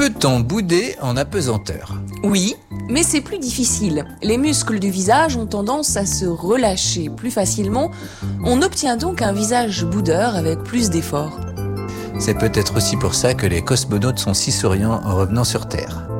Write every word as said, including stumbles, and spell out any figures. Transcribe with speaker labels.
Speaker 1: Peut-on bouder en apesanteur ?
Speaker 2: Oui, mais c'est plus difficile. Les muscles du visage ont tendance à se relâcher plus facilement. On obtient donc un visage boudeur avec plus d'effort.
Speaker 1: C'est peut-être aussi pour ça que les cosmonautes sont si souriants en revenant sur Terre.